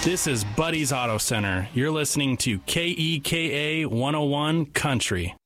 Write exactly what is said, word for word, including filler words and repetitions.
This is Buddy's Auto Center. You're listening to K E K A one oh one Country.